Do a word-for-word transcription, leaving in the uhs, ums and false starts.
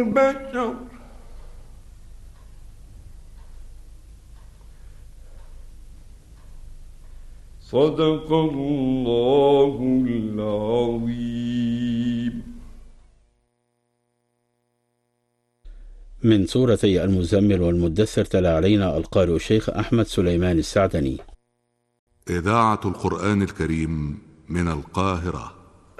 البشر. صدق الله العظيم. من سورتي المزمل والمدثر تلا علينا القارئ الشيخ أحمد سليمان السعدني. إذاعة القرآن الكريم من القاهرة.